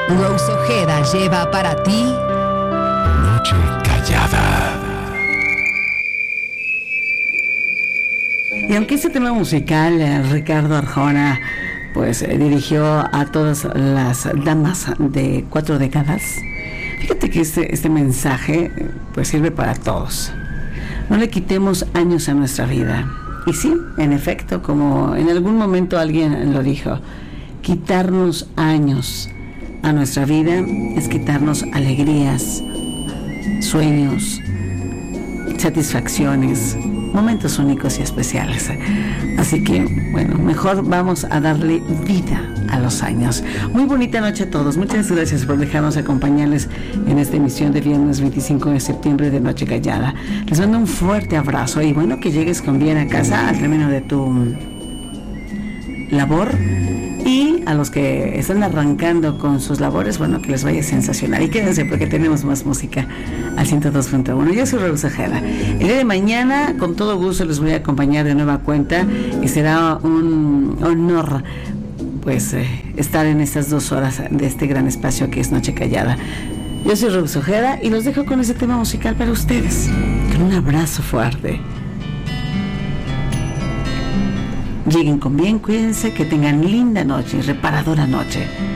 Rose Ojeda lleva para ti Noche Callada. Y aunque este tema musical, Ricardo Arjona, pues dirigió a todas las damas de 4 décadas, fíjate que este mensaje pues sirve para todos. No le quitemos años a nuestra vida. Y sí, en efecto, como en algún momento alguien lo dijo, quitarnos años a nuestra vida es quitarnos alegrías, sueños, satisfacciones, momentos únicos y especiales. Así que, bueno, mejor vamos a darle vida a los años. Muy bonita noche a todos. Muchas gracias por dejarnos acompañarles en esta emisión de viernes 25 de septiembre de Noche Callada. Les mando un fuerte abrazo y bueno, que llegues con bien a casa al término de tu labor. Y a los que están arrancando con sus labores, bueno, que les vaya sensacional. Y quédense porque tenemos más música al 102.1. Yo soy Rose Ojeda. El día de mañana, con todo gusto, les voy a acompañar de nueva cuenta y será un honor, pues, estar en estas 2 horas de este gran espacio que es Noche Callada. Yo soy Rose Ojeda y los dejo con ese tema musical para ustedes. Con un abrazo fuerte. Lleguen con bien, cuídense, que tengan linda noche, reparadora noche.